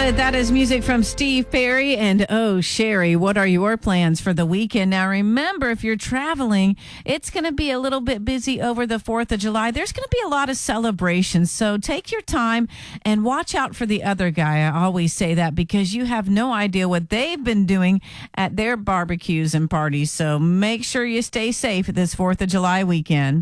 good. That is music from Steve Perry and Oh Sherry. What are your plans for the weekend? Now remember, if you're traveling, it's going to be a little bit busy over the 4th of July. There's going to be a lot of celebrations. So take your time and watch out for the other guy. I always say that because you have no idea what they've been doing at their barbecues and parties. So make sure you stay safe this 4th of July weekend.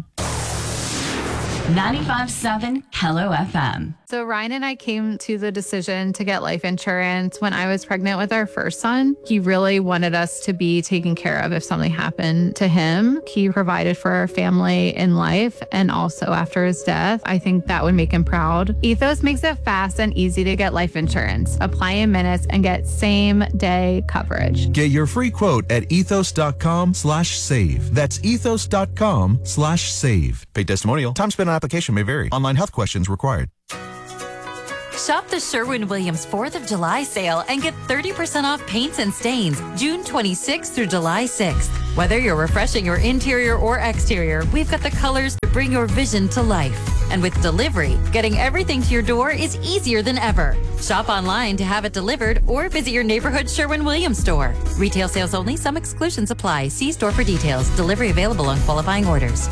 95.7 Hello FM. So Ryan and I came to the decision to get life insurance when I was pregnant with our first son. He really wanted us to be taken care of if something happened to him. He provided for our family in life and also after his death. I think that would make him proud. Ethos makes it fast and easy to get life insurance. Apply in minutes and get same day coverage. Get your free quote at ethos.com/save. That's ethos.com/save. Paid testimonial. Time spent on application may vary. Online health questions required. Shop the Sherwin-Williams 4th of July sale and get 30% off paints and stains June 26th through July 6th. Whether you're refreshing your interior or exterior, we've got the colors to bring your vision to life. And with delivery, getting everything to your door is easier than ever. Shop online to have it delivered or visit your neighborhood Sherwin-Williams store. Retail sales only. Some exclusions apply. See store for details. Delivery available on qualifying orders.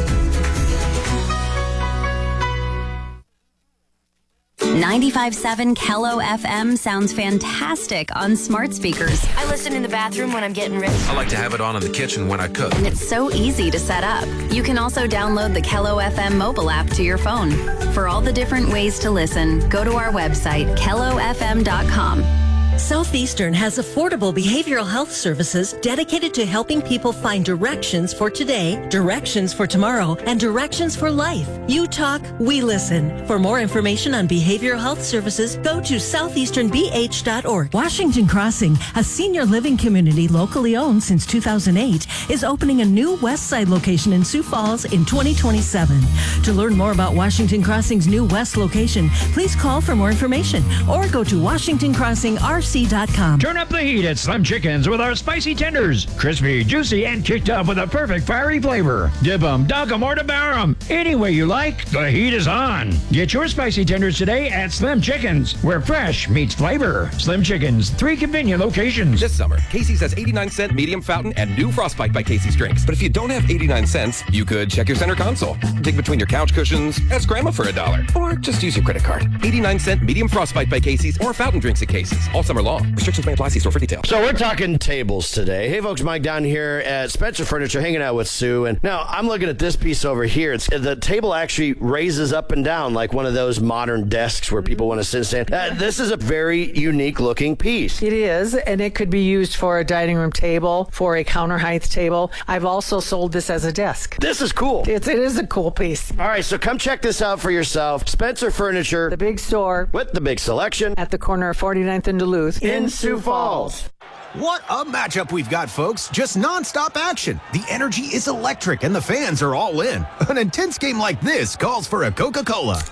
95.7 Hello FM sounds fantastic on smart speakers. I listen in the bathroom when I'm getting ready. I like to have it on in the kitchen when I cook. And it's so easy to set up. You can also download the Hello FM mobile app to your phone. For all the different ways to listen, go to our website, hellofm.com. Southeastern has affordable behavioral health services dedicated to helping people find directions for today, directions for tomorrow, and directions for life. You talk, we listen. For more information on behavioral health services, go to southeasternbh.org. Washington Crossing, a senior living community locally owned since 2008, is opening a new West Side location in Sioux Falls in 2027. To learn more about Washington Crossing's new West location, please call for more information or go to WashingtonCrossingRC.com. Turn up the heat at Slim Chickens with our spicy tenders. Crispy, juicy, and kicked up with a perfect fiery flavor. Dip 'em, dunk 'em, or devour 'em. Any way you like, the heat is on. Get your spicy tenders today at Slim Chickens, where fresh meets flavor. Slim Chickens, 3 convenient locations. This summer, Casey's has 89-cent medium fountain and new Frostbite by Casey's drinks. But if you don't have 89 cents, you could check your center console, dig between your couch cushions, ask Grandma for $1, or just use your credit card. 89-cent medium Frostbite by Casey's or fountain drinks at Casey's all summer long. Restrictions may apply. See store for details. So we're talking tables today. Hey folks, Mike down here at Spencer Furniture hanging out with Sue. And now I'm looking at this piece over here. The table actually raises up and down like one of those modern desks where people want to sit and stand. This is a very unique looking piece. It is, and it could be used for a dining room table, for a counter height table. I've also sold this as a desk. This is cool. It is a cool piece. All right, so come check this out for yourself. Spencer Furniture. The big store. With the big selection. At the corner of 49th and Duluth. In Sioux Falls. What a matchup we've got, folks. Just nonstop action. The energy is electric and the fans are all in. An intense game like this calls for a Coca-Cola.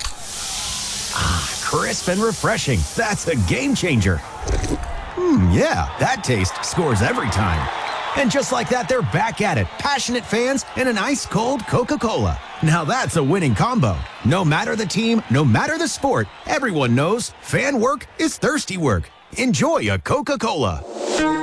Ah, crisp and refreshing. That's a game changer. Yeah, that taste scores every time. And just like that, they're back at it. Passionate fans and an ice-cold Coca-Cola. Now that's a winning combo. No matter the team, no matter the sport, everyone knows fan work is thirsty work. Enjoy a Coca-Cola.